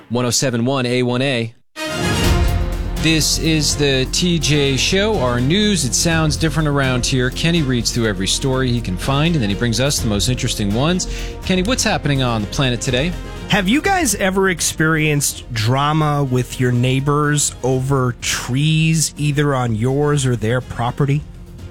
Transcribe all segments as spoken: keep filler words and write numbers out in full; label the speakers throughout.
Speaker 1: one oh seven point one A one A. This is the T J Show, our news. It sounds different around here. Kenny reads through every story he can find, and then he brings us the most interesting ones. Kenny, what's happening on the planet today?
Speaker 2: Have you guys ever experienced drama with your neighbors over trees, either on yours or their property?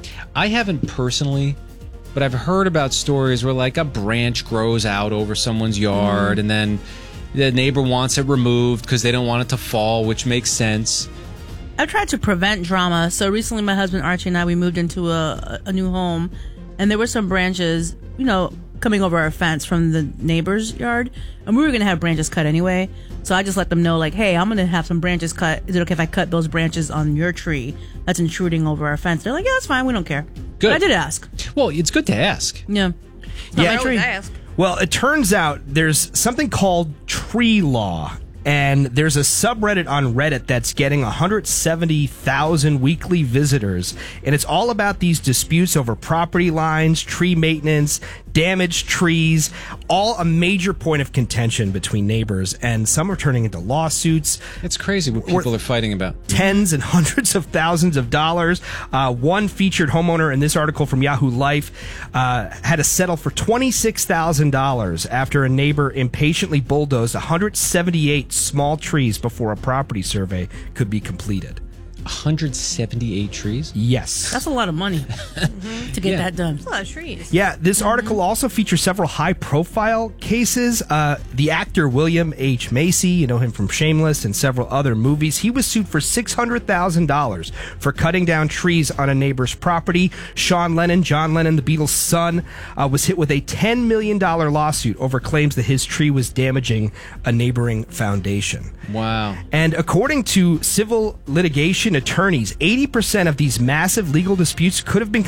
Speaker 1: I haven't personally, but I've heard about stories where, like, a branch grows out over someone's yard, mm. and then the neighbor wants it removed because they don't want it to fall, which makes sense.
Speaker 3: I've tried to prevent drama. So recently my husband Archie and I, we moved into a, a new home, and there were some branches, you know, coming over our fence from the neighbor's yard, and we were going to have branches cut anyway. So I just let them know, like, hey, I'm going to have some branches cut. Is it okay if I cut those branches on your tree that's intruding over our fence? They're like, yeah, that's fine. We don't care.
Speaker 1: Good.
Speaker 3: But I did ask.
Speaker 1: Well, it's good to ask.
Speaker 3: Yeah. It's not
Speaker 2: Yeah,
Speaker 3: my tree.
Speaker 4: ask.
Speaker 2: Well, it turns out there's something called tree law, and there's a subreddit on Reddit that's getting one hundred seventy thousand weekly visitors, and it's all about these disputes over property lines, tree maintenance, damaged trees, all a major point of contention between neighbors, and some are turning into lawsuits.
Speaker 1: It's crazy what people are fighting about.
Speaker 2: Tens and hundreds of thousands of dollars. Uh, one featured homeowner in this article from Yahoo Life uh, had to settle for twenty-six thousand dollars after a neighbor impatiently bulldozed one hundred seventy-eight small trees before a property survey could be completed.
Speaker 1: one hundred seventy-eight trees?
Speaker 2: Yes.
Speaker 3: That's a lot of money mm-hmm. to get
Speaker 1: Yeah.
Speaker 3: that done.
Speaker 4: That's a lot of trees.
Speaker 2: Yeah, this
Speaker 3: Mm-hmm.
Speaker 2: article also features several high-profile cases. Uh, the actor William H. Macy, you know him from Shameless and several other movies, he was sued for six hundred thousand dollars for cutting down trees on a neighbor's property. Sean Lennon, John Lennon, the Beatles' son, uh, was hit with a ten million dollars lawsuit over claims that his tree was damaging a neighboring foundation.
Speaker 1: Wow.
Speaker 2: And according to civil litigation attorneys, eighty percent of these massive legal disputes could have been